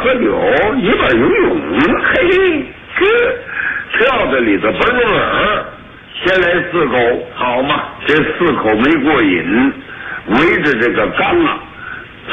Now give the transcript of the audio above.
喝酒，一边游泳，嘿，跳在里头嘣儿，先来4口， 好嘛， 这4口没过瘾，围着这个缸啊，